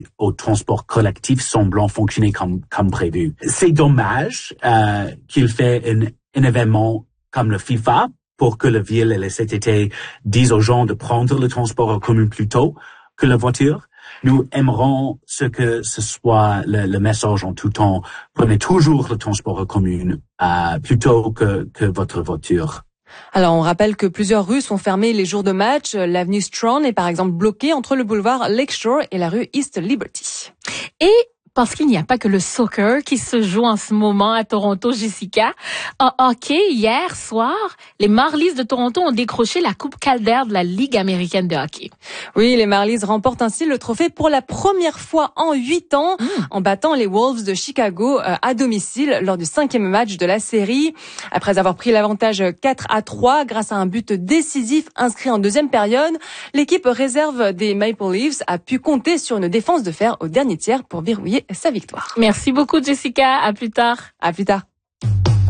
au transport collectif semblant fonctionner comme prévu. C'est dommage qu'il fait un événement comme le FIFA pour que la ville et la CTT disent aux gens de prendre le transport en commun plus tôt que la voiture. Nous aimerons que ce soit le message en tout temps. Prenez toujours le transport en commun plutôt que votre voiture. Alors, on rappelle que plusieurs rues sont fermées les jours de match. L'avenue Strand est par exemple bloquée entre le boulevard Lakeshore et la rue East Liberty. Et parce qu'il n'y a pas que le soccer qui se joue en ce moment à Toronto, Jessica. En hockey, hier soir, les Marlies de Toronto ont décroché la Coupe Calder de la Ligue américaine de hockey. Oui, les Marlies remportent ainsi le trophée pour la première fois en 8 ans en battant les Wolves de Chicago à domicile lors du 5e match de la série. Après avoir pris l'avantage 4-3 grâce à un but décisif inscrit en deuxième période, l'équipe réserve des Maple Leafs a pu compter sur une défense de fer au dernier tiers pour verrouiller sa victoire. Merci beaucoup, Jessica. À plus tard. À plus tard.